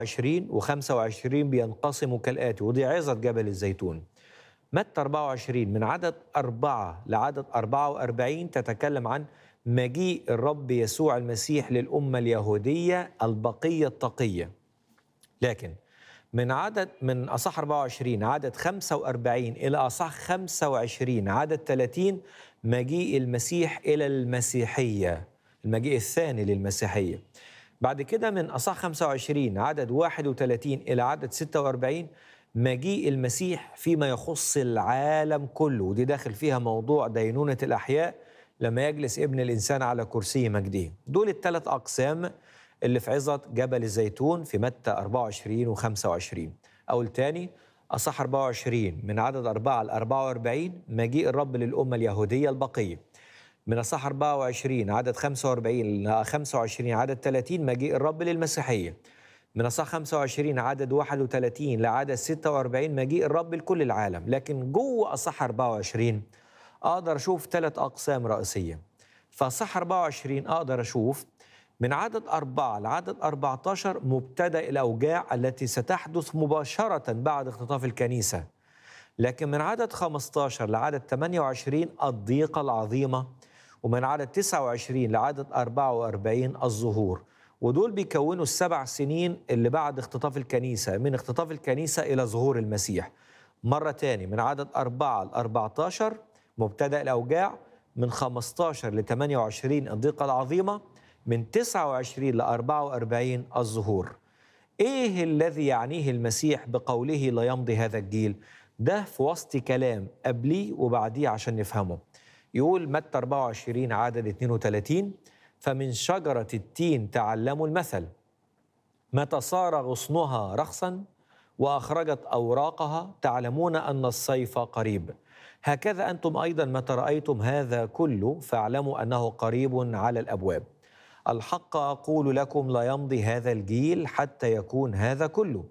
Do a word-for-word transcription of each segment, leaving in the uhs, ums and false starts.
عشرين وخمسة وعشرين بينقسموا كالآتي، ودي عظة جبل الزيتون. متى أربعة وعشرين من عدد أربعة لعدد أربعة وأربعين تتكلم عن مجيء الرب يسوع المسيح للأمة اليهودية البقية التقية. لكن من عدد من أصح أربعة وعشرين عدد خمسة وأربعين إلى أصح خمسة وعشرين عدد ثلاثين مجيء المسيح إلى المسيحية، المجيء الثاني للمسيحية. بعد كده من أصح خمسة وعشرين عدد واحد وثلاثين إلى عدد ستة وأربعين مجيء المسيح فيما يخص العالم كله، ودي داخل فيها موضوع دينونة الأحياء لما يجلس ابن الإنسان على كرسي مجده. دول الثلاث أقسام اللي في عظة جبل الزيتون في متى أربعة وعشرين وخمسة وعشرين. أول تاني أصح أربعة وعشرين من عدد أربعة ل أربعة وأربعين مجيء الرب للأمة اليهودية البقية. من أصح أربعة وعشرين عدد خمسة وأربعين ل خمسة وعشرين عدد ثلاثين مجيء الرب للمسيحية. من أصح خمسة وعشرين عدد واحد وثلاثين لعدد ستة وأربعين مجيء الرب لكل العالم. لكن جوه أصح أربعة وعشرين أقدر أشوف ثلاث أقسام رئيسية. فأصح أربعة وعشرين أقدر أشوف من عدد أربعة لعدد أربعة عشر مبتدأ الأوجاع التي ستحدث مباشرة بعد اختطاف الكنيسة. لكن من عدد خمسة عشر لعدد ثمانية وعشرين الضيقة العظيمة، ومن عدد تسعة وعشرين لعدد أربعة وأربعين الظهور. ودول بيكونوا السبع سنين اللي بعد اختطاف الكنيسة، من اختطاف الكنيسة إلى ظهور المسيح. مرة تاني من عدد أربعة ل أربعة عشر مبتدأ الأوجاع، من خمسة عشر ل ثمانية وعشرين الضيقة العظيمة، من تسعة وعشرين ل أربعة وأربعين الظهور. إيه الذي يعنيه المسيح بقوله لا يمضي هذا الجيل؟ ده في وسط كلام قبليه وبعديه عشان نفهمه. يقول متى أربعة وعشرين عدد اثنين وثلاثين فمن شجرة التين تعلموا المثل، متى صار غصنها رخصا وأخرجت أوراقها تعلمون أن الصيف قريب. هكذا أنتم أيضا متى رأيتم هذا كله فاعلموا أنه قريب على الأبواب. الحق أقول لكم لا يمضي هذا الجيل حتى يكون هذا كله.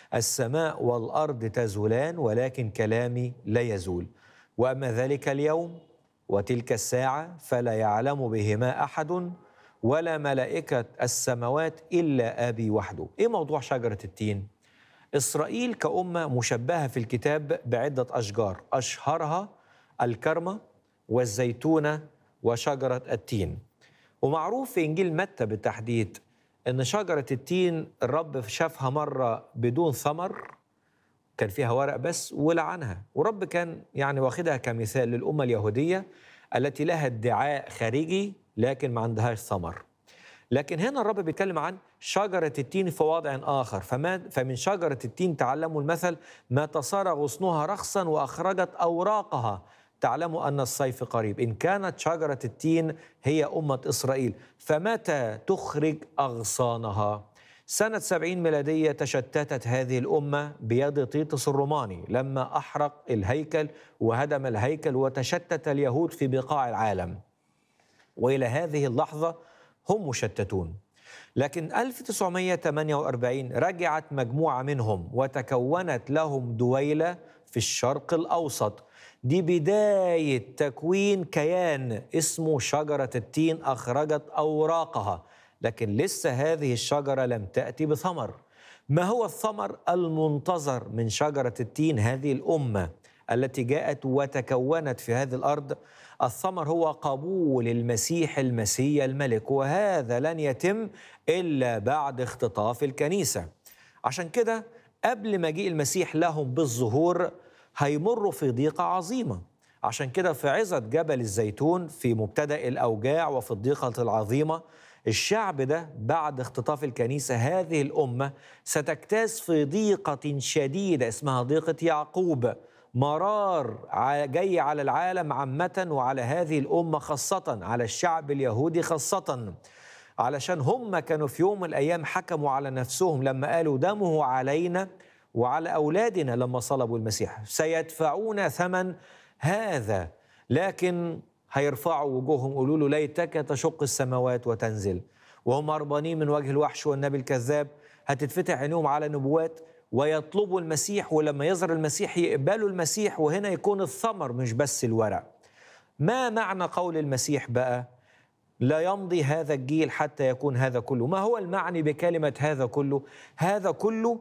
السماء والأرض تزولان ولكن كلامي لا يزول. وأما ذلك اليوم وتلك الساعة فلا يعلم بهما أحد ولا ملائكة السماوات إلا أبي وحده. إيه موضوع شجرة التين؟ إسرائيل كأمة مشبهة في الكتاب بعدة أشجار، أشهرها الكرمة والزيتونة وشجرة التين. ومعروف في إنجيل متى بالتحديد أن شجرة التين الرب شافها مرة بدون ثمر، كان فيها ورق بس ولعنها، ورب كان يعني واخدها كمثال للأمة اليهودية التي لها ادعاء خارجي لكن ما عندهاش ثمر. لكن هنا الرب بيتكلم عن شجرة التين في وضع آخر. فما فمن شجرة التين تعلموا المثل، ما صار غصنها رخصا وأخرجت أوراقها تعلموا أن الصيف قريب. إن كانت شجرة التين هي أمة إسرائيل، فمتى تخرج أغصانها؟ سنة سبعين ميلادية تشتتت هذه الأمة بيد تيتس الروماني لما أحرق الهيكل وهدم الهيكل، وتشتت اليهود في بقاع العالم، وإلى هذه اللحظة هم مشتتون. لكن ألف وتسعمائة وثمانية وأربعين رجعت مجموعة منهم وتكونت لهم دويلة في الشرق الأوسط. دي بداية تكوين كيان اسمه شجرة التين أخرجت أوراقها، لكن لسه هذه الشجرة لم تأتي بثمر. ما هو الثمر المنتظر من شجرة التين هذه الأمة التي جاءت وتكونت في هذه الأرض؟ الثمر هو قبول المسيح المسيح الملك، وهذا لن يتم إلا بعد اختطاف الكنيسة. عشان كده قبل مجيء المسيح لهم بالظهور هيمروا في ضيقة عظيمة. عشان كده في عظة جبل الزيتون في مبتدأ الأوجاع وفي الضيقة العظيمة، الشعب ده بعد اختطاف الكنيسة هذه الأمة ستجتاز في ضيقة شديدة اسمها ضيقة يعقوب، مرار جاي على العالم عامة وعلى هذه الأمة خاصة، على الشعب اليهودي خاصة، علشان هم كانوا في يوم من الأيام حكموا على نفسهم لما قالوا دمه علينا وعلى أولادنا لما صلبوا المسيح، سيدفعون ثمن هذا. لكن هيرفعوا وجوههم يقولوا له ليتك تشق السماوات وتنزل، وهم هربانين من وجه الوحش والنبي الكذاب. هتتفتح عينيهم على نبوات ويطلبوا المسيح، ولما يظهر المسيح يقبلوا المسيح، وهنا يكون الثمر مش بس الورق. ما معنى قول المسيح بقى لا يمضي هذا الجيل حتى يكون هذا كله. ما هو المعني بكلمة هذا كله؟ هذا كله